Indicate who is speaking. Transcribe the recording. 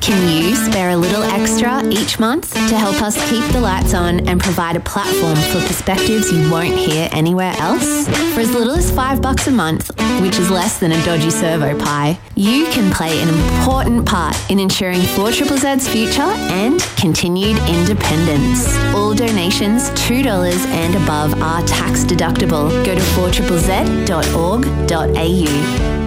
Speaker 1: Can you spare a little extra each month to help us keep the lights on and provide a platform for perspectives you won't hear anywhere else? For as little as $5 a month, which is less than a dodgy servo pie, you can play an important part in ensuring 4ZZZ's future and continued independence. All donations $2 and above are tax deductible. Go to 4ZZZ.org.au.